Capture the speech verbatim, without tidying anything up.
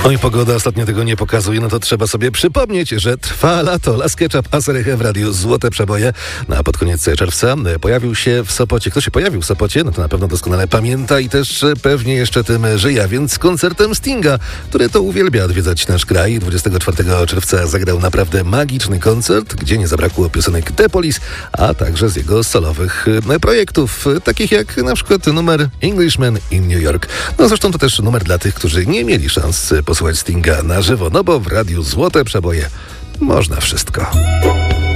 Oj, pogoda ostatnio tego nie pokazuje, no to trzeba sobie przypomnieć, że trwa lato. Las Ketchup, Asereche w radiu Złote Przeboje. No a pod koniec czerwca pojawił się w Sopocie. Kto się pojawił w Sopocie? No to na pewno doskonale pamięta i też pewnie jeszcze tym żyje, a więc koncertem Stinga, który to uwielbia odwiedzać nasz kraj. dwudziestego czwartego czerwca zagrał naprawdę magiczny koncert, gdzie nie zabrakło piosenek The Police, a także z jego solowych projektów, takich jak na przykład numer Englishman in New York. No zresztą to też numer dla tych, którzy nie mieli szans posłuchać Stinga na żywo, no bo w radiu Złote Przeboje można wszystko.